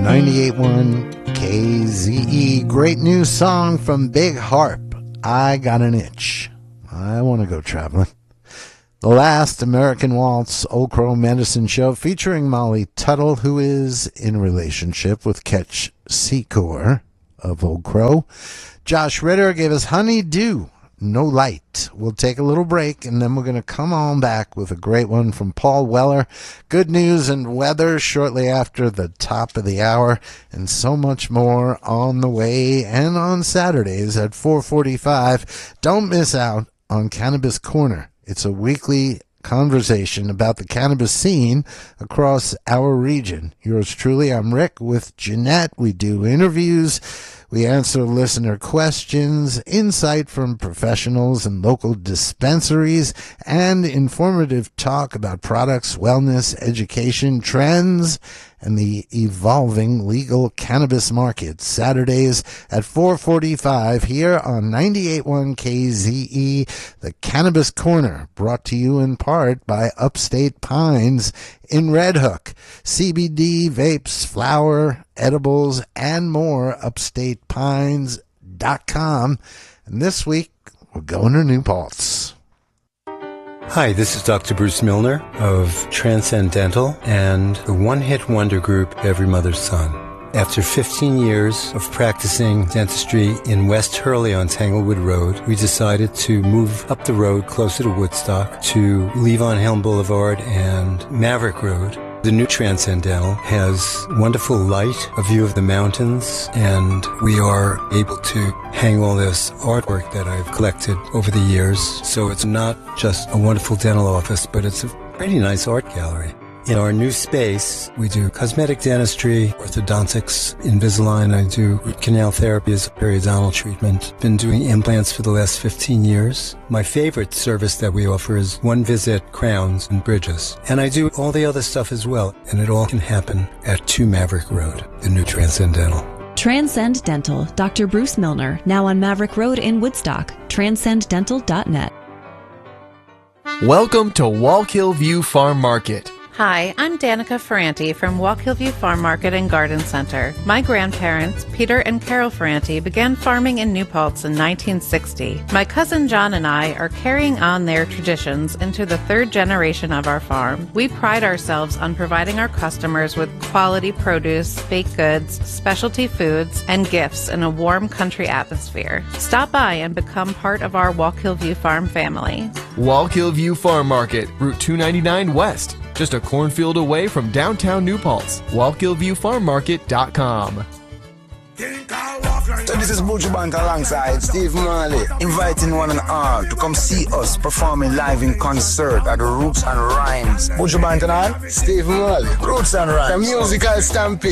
98.1 KZE. Great new song from Big Harp. I Got an Itch. I want to go traveling. The Last American Waltz Old Crow Medicine Show featuring Molly Tuttle, who is in a relationship with Ketch Secor of Old Crow. Josh Ritter gave us Honey Dew, No Light. We'll take a little break, and then we're going to come on back with a great one from Paul Weller. Good news and weather shortly after the top of the hour, and so much more on the way and on Saturdays at 4:45. Don't miss out on Cannabis Corner. It's a weekly conversation about the cannabis scene across our region. Yours truly, I'm Rick with Jeanette. We do interviews. We answer listener questions, insight from professionals and local dispensaries, and informative talk about products, wellness, education, trends, and the evolving legal cannabis market. Saturdays at 4:45 here on 98.1 KZE, the Cannabis Corner, brought to you in part by Upstate Pines in Red Hook. CBD, vapes, flower, edibles, and more. UpstatePines.com. And this week, we're going to New Paltz. Hi, this is Dr. Bruce Milner of Transcendental and the one-hit wonder group Every Mother's Son. After 15 years of practicing dentistry in West Hurley on Tanglewood Road, we decided to move up the road closer to Woodstock to Levon Helm Boulevard and Maverick Road. The new Transcendental has wonderful light, a view of the mountains, and we are able to hang all this artwork that I've collected over the years. So it's not just a wonderful dental office, but it's a pretty nice art gallery. In our new space, we do cosmetic dentistry, orthodontics, Invisalign. I do root canal therapy as a periodontal treatment. Been doing implants for the last 15 years. My favorite service that we offer is one-visit crowns and bridges. And I do all the other stuff as well. And it all can happen at 2 Maverick Road, the new Transcendental. Transcend Dental, Dr. Bruce Milner, now on Maverick Road in Woodstock. TranscendDental.net. Welcome to Wallkill View Farm Market. Hi, I'm Danica Ferranti from Wallkill View Farm Market and Garden Center. My grandparents, Peter and Carol Ferranti, began farming in New Paltz in 1960. My cousin John and I are carrying on their traditions into the third generation of our farm. We pride ourselves on providing our customers with quality produce, baked goods, specialty foods, and gifts in a warm country atmosphere. Stop by and become part of our Wallkill View Farm family. Wallkill View Farm Market, Route 299 West. Just a cornfield away from downtown New Paltz. WallkillViewFarmMarket.com. So this is Buju Banton alongside Steve Marley, inviting one and all to come see us performing live in concert at Roots and Rhymes. Buju Banton and Steve Marley, Roots and Rhymes, the musical stampede.